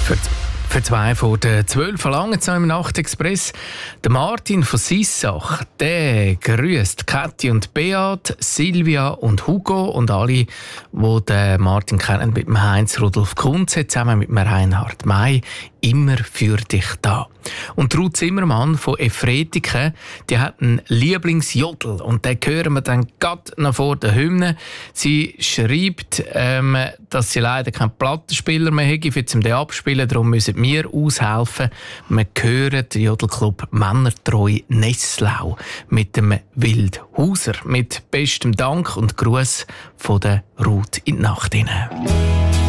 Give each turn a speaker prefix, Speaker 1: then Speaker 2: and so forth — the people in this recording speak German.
Speaker 1: Für 2 vor der 12 verlangen Sie im Nachtexpress. Der Martin von Sissach, der grüßt Kathi und Beat, Silvia und Hugo und alle, die den Martin kennen, mit dem Heinz Rudolf Kunze zusammen mit dem Reinhard May. Immer für dich da. Und Ruth Zimmermann von Efretiken, die hat einen Lieblingsjodel und den hören wir dann gerade noch vor der Hymne. Sie schreibt, dass sie leider keinen Plattenspieler mehr hätte, für den abspielen. Darum müssen wir aushelfen. Wir hören den Jodelclub Männertreu Nesslau mit dem Wildhauser. Mit bestem Dank und Gruß von der Ruth in die Nacht hinein.